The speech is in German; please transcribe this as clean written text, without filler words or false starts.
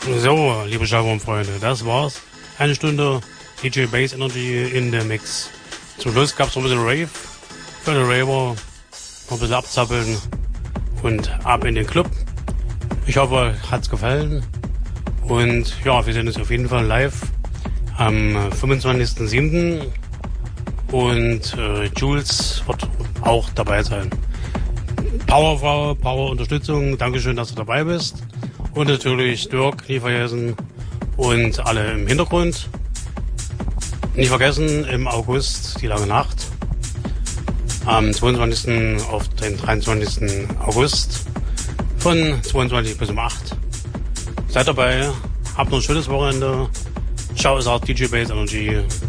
So, liebe Schallwurmfreunde, das war's. Eine Stunde DJ Bass Energy in der Mix. Zum Schluss gab's noch ein bisschen Rave für die Raver. Noch ein bisschen abzappeln und ab in den Club. Ich hoffe, hat's gefallen. Und ja, wir sehen uns auf jeden Fall live am 25.07. Und Jules wird auch dabei sein. Powerfrau, Power-Unterstützung, Dankeschön, dass du dabei bist. Und natürlich Dirk, nie vergessen. Und alle im Hintergrund. Nicht vergessen, im August die lange Nacht. Am 22. auf den 23. August von 22 bis um 8. Seid dabei, habt noch ein schönes Wochenende. Ciao, ist auch DJ Bass Energy.